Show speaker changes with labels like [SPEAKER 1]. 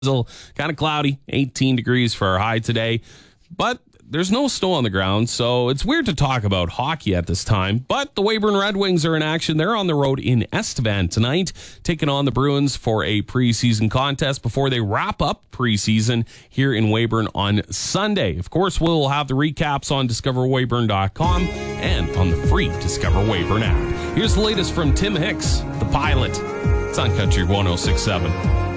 [SPEAKER 1] Kind of cloudy, 18 degrees for our high today. But there's no snow on the ground, so it's weird to talk about hockey at this time. But the Weyburn Red Wings are in action. They're on the road in Estevan tonight, taking on the Bruins for a preseason contest before they wrap up preseason here in Weyburn on Sunday. Of course, we'll have the recaps on discoverweyburn.com and on the free Discover Weyburn app. Here's the latest from Tim Hicks, the pilot. It's on Country 106.7.